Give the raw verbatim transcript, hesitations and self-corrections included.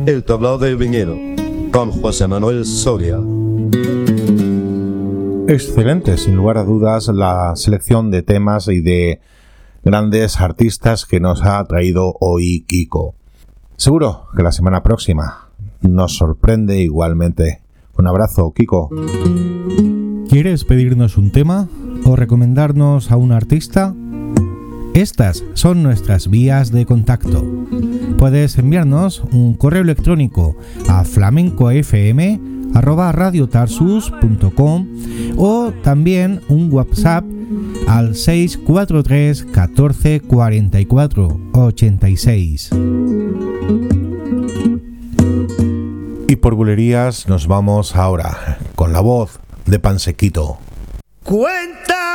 El tablao del viñedo, con José Manuel Soria. Excelente, sin lugar a dudas, la selección de temas y de grandes artistas que nos ha traído hoy Kiko. Seguro que la semana próxima nos sorprende igualmente. Un abrazo, Kiko. ¿Quieres pedirnos un tema o recomendarnos a un artista? Estas son nuestras vías de contacto. Puedes enviarnos un correo electrónico a flamencofm arroba radiotarsus punto com o también un WhatsApp al seis cuatro tres catorce cuarenta y cuatro ochenta y seis. Y por bulerías nos vamos ahora con la voz de Pansequito. Cuenta